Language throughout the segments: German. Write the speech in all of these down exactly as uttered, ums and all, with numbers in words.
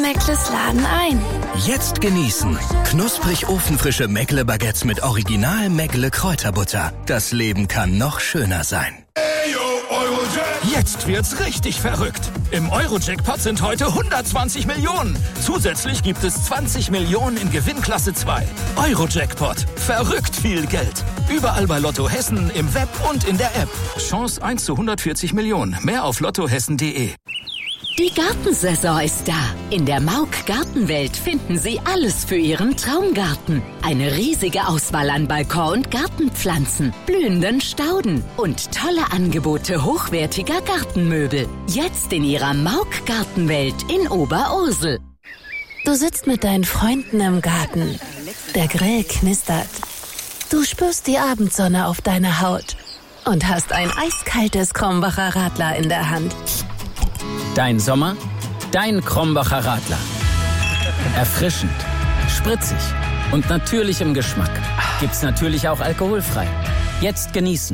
Meckles Laden ein. Jetzt genießen. Knusprig ofenfrische Meckle-Baguettes mit Original Meckle Kräuterbutter. Das Leben kann noch schöner sein. Jetzt wird's richtig verrückt. Im Euro-Jackpot sind heute hundertzwanzig Millionen. Zusätzlich gibt es zwanzig Millionen in Gewinnklasse zwei. Euro-Jackpot. Verrückt viel Geld. Überall bei Lotto Hessen, im Web und in der App. Chance eins zu hundertvierzig Millionen. Mehr auf lottohessen punkt de. Die Gartensaison ist da. In der Mauk Gartenwelt finden Sie alles für Ihren Traumgarten. Eine riesige Auswahl an Balkon- und Gartenpflanzen, blühenden Stauden und tolle Angebote hochwertiger Gartenmöbel. Jetzt in Ihrer Mauk Gartenwelt in Oberursel. Du sitzt mit deinen Freunden im Garten. Der Grill knistert. Du spürst die Abendsonne auf deiner Haut und hast ein eiskaltes Krombacher Radler in der Hand. Dein Sommer, dein Krombacher Radler. Erfrischend, spritzig und natürlich im Geschmack. Gibt's natürlich auch alkoholfrei. Jetzt genießen.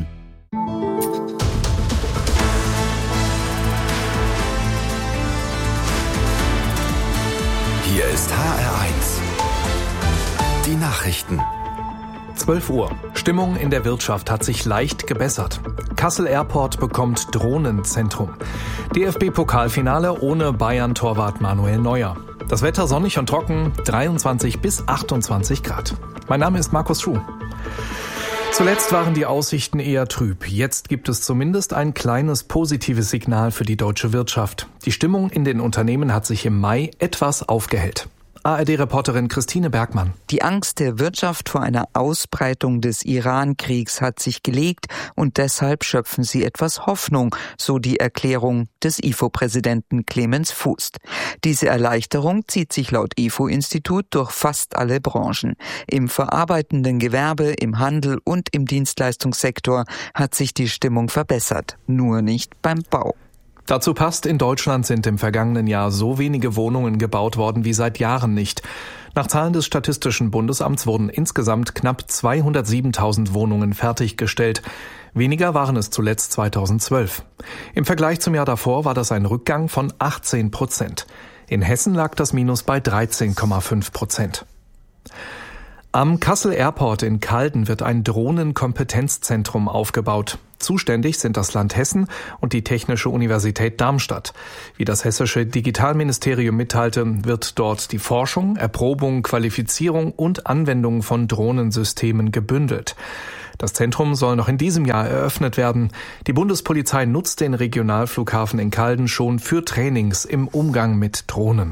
Hier ist H R eins. Die Nachrichten. zwölf Uhr. Stimmung in der Wirtschaft hat sich leicht gebessert. Kassel Airport bekommt Drohnenzentrum. D F B-Pokalfinale ohne Bayern-Torwart Manuel Neuer. Das Wetter sonnig und trocken, dreiundzwanzig bis achtundzwanzig Grad. Mein Name ist Markus Schuh. Zuletzt waren die Aussichten eher trüb. Jetzt gibt es zumindest ein kleines positives Signal für die deutsche Wirtschaft. Die Stimmung in den Unternehmen hat sich im Mai etwas aufgehellt. A R D-Reporterin Christine Bergmann. Die Angst der Wirtschaft vor einer Ausbreitung des Iran-Kriegs hat sich gelegt und deshalb schöpfen sie etwas Hoffnung, so die Erklärung des I F O-Präsidenten Clemens Fuß. Diese Erleichterung zieht sich laut I F O-Institut durch fast alle Branchen. Im verarbeitenden Gewerbe, im Handel und im Dienstleistungssektor hat sich die Stimmung verbessert, nur nicht beim Bau. Dazu passt, in Deutschland sind im vergangenen Jahr so wenige Wohnungen gebaut worden wie seit Jahren nicht. Nach Zahlen des Statistischen Bundesamts wurden insgesamt knapp zweihundertsiebentausend Wohnungen fertiggestellt. Weniger waren es zuletzt zweitausendzwölf. Im Vergleich zum Jahr davor war das ein Rückgang von achtzehn Prozent. In Hessen lag das Minus bei dreizehn Komma fünf Prozent. Am Kassel Airport in Calden wird ein Drohnenkompetenzzentrum aufgebaut. Zuständig sind das Land Hessen und die Technische Universität Darmstadt. Wie das hessische Digitalministerium mitteilte, wird dort die Forschung, Erprobung, Qualifizierung und Anwendung von Drohnensystemen gebündelt. Das Zentrum soll noch in diesem Jahr eröffnet werden. Die Bundespolizei nutzt den Regionalflughafen in Calden schon für Trainings im Umgang mit Drohnen.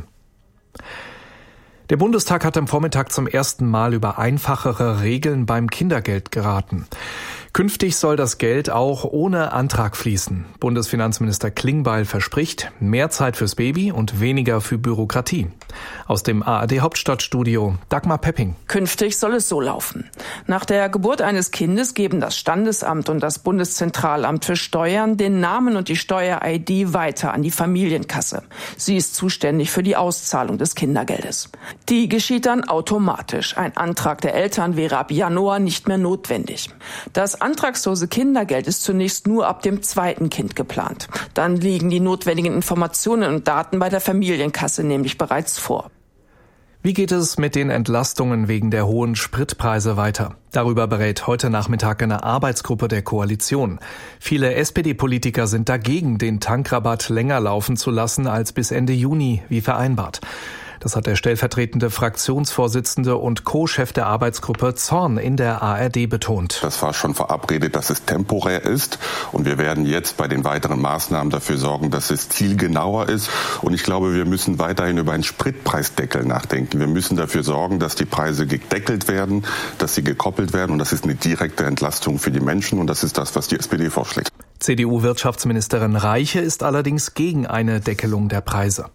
Der Bundestag hat am Vormittag zum ersten Mal über einfachere Regeln beim Kindergeld geraten. Künftig soll das Geld auch ohne Antrag fließen. Bundesfinanzminister Klingbeil verspricht mehr Zeit fürs Baby und weniger für Bürokratie. Aus dem A R D-Hauptstadtstudio Dagmar Pepping. Künftig soll es so laufen. Nach der Geburt eines Kindes geben das Standesamt und das Bundeszentralamt für Steuern den Namen und die Steuer-I D weiter an die Familienkasse. Sie ist zuständig für die Auszahlung des Kindergeldes. Die geschieht dann automatisch. Ein Antrag der Eltern wäre ab Januar nicht mehr notwendig. Das antragslose Kindergeld ist zunächst nur ab dem zweiten Kind geplant. Dann liegen die notwendigen Informationen und Daten bei der Familienkasse nämlich bereits vor. Wie geht es mit den Entlastungen wegen der hohen Spritpreise weiter? Darüber berät heute Nachmittag eine Arbeitsgruppe der Koalition. Viele S P D-Politiker sind dagegen, den Tankrabatt länger laufen zu lassen als bis Ende Juni, wie vereinbart. Das hat der stellvertretende Fraktionsvorsitzende und Co-Chef der Arbeitsgruppe Zorn in der A R D betont. Das war schon verabredet, dass es temporär ist. Und wir werden jetzt bei den weiteren Maßnahmen dafür sorgen, dass es zielgenauer ist. Und ich glaube, wir müssen weiterhin über einen Spritpreisdeckel nachdenken. Wir müssen dafür sorgen, dass die Preise gedeckelt werden, dass sie gekoppelt werden. Und das ist eine direkte Entlastung für die Menschen. Und das ist das, was die S P D vorschlägt. C D U-Wirtschaftsministerin Reiche ist allerdings gegen eine Deckelung der Preise.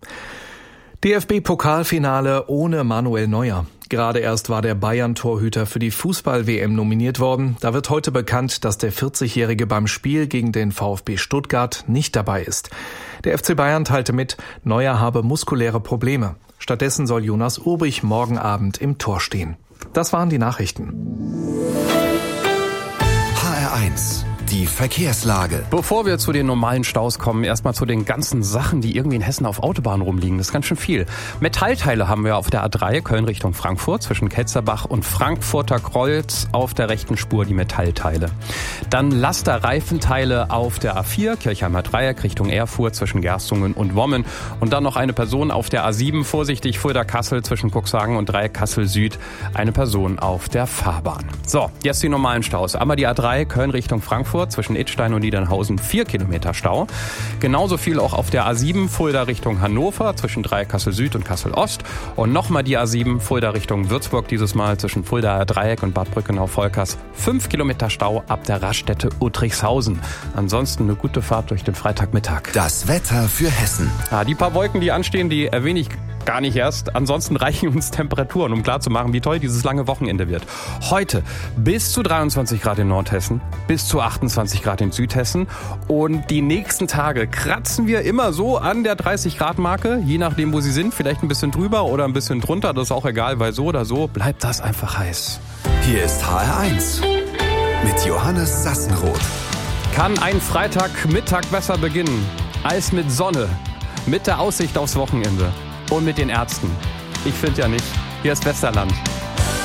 D F B-Pokalfinale ohne Manuel Neuer. Gerade erst war der Bayern-Torhüter für die Fußball-W M nominiert worden. Da wird heute bekannt, dass der vierzigjährige beim Spiel gegen den VfB Stuttgart nicht dabei ist. Der F C Bayern teilte mit, Neuer habe muskuläre Probleme. Stattdessen soll Jonas Urbich morgen Abend im Tor stehen. Das waren die Nachrichten. H R eins Die Verkehrslage. Bevor wir zu den normalen Staus kommen, erstmal zu den ganzen Sachen, die irgendwie in Hessen auf Autobahnen rumliegen. Das ist ganz schön viel. Metallteile haben wir auf der A drei, Köln Richtung Frankfurt, zwischen Ketzerbach und Frankfurter Kreuz auf der rechten Spur die Metallteile. Dann Lasterreifenteile auf der A vier, Kirchheimer Dreieck Richtung Erfurt, zwischen Gerstungen und Wommen. Und dann noch eine Person auf der A sieben, vorsichtig Fulda-Kassel, zwischen Cuxhagen und Dreieck Kassel Süd, eine Person auf der Fahrbahn. So, jetzt die normalen Staus. Einmal die A drei, Köln Richtung Frankfurt, zwischen Idstein und Niedernhausen vier Kilometer Stau. Genauso viel auch auf der A sieben Fulda Richtung Hannover zwischen Dreieck Kassel Süd und Kassel Ost. Und nochmal die A sieben Fulda Richtung Würzburg, dieses Mal zwischen Fulda Dreieck und Bad Brückenau-Volkers. fünf Kilometer Stau ab der Raststätte Uttrichshausen. Ansonsten eine gute Fahrt durch den Freitagmittag. Das Wetter für Hessen. Ja, die paar Wolken, die anstehen, die erwähne ich gar nicht erst. Ansonsten reichen uns Temperaturen, um klarzumachen, wie toll dieses lange Wochenende wird. Heute bis zu dreiundzwanzig Grad in Nordhessen, bis zu achtundzwanzig Grad in Südhessen. Und die nächsten Tage kratzen wir immer so an der dreißig Grad Marke, je nachdem, wo sie sind. Vielleicht ein bisschen drüber oder ein bisschen drunter. Das ist auch egal, weil so oder so bleibt das einfach heiß. Hier ist H R eins mit Johannes Sassenroth. Kann ein Freitagmittag besser beginnen als mit Sonne, mit der Aussicht aufs Wochenende und mit den Ärzten? Ich finde ja nicht. Hier ist Westerland.